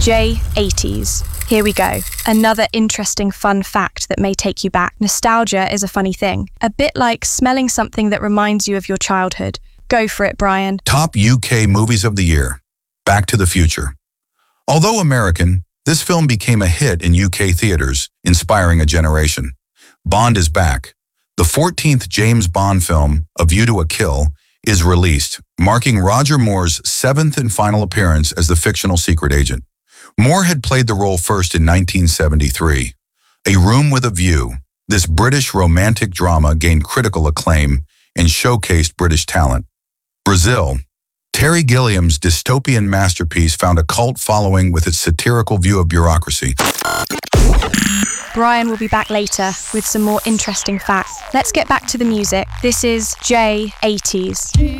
J80s. Here we go. Another interesting fun fact that may take you back. Nostalgia is a funny thing. A bit like smelling something that reminds you of your childhood. Go for it, Brian. Top UK movies of the year. Back to the Future. Although American, this film became a hit in UK theaters, inspiring a generation. Bond is back. The 14th James Bond film, A View to a Kill, is released, marking Roger Moore's 7th and final appearance as the fictional secret agent. Moore had played the role first in 1973. A Room with a View, this British romantic drama gained critical acclaim and showcased British talent. Brazil. Terry Gilliam's dystopian masterpiece found a cult following with its satirical view of bureaucracy. Brian will be back later with some more interesting facts. Let's get back to the music. This is J80s.